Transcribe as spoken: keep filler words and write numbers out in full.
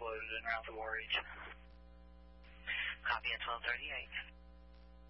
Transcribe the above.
exploded en route to War H. Copy at twelve thirty-eight.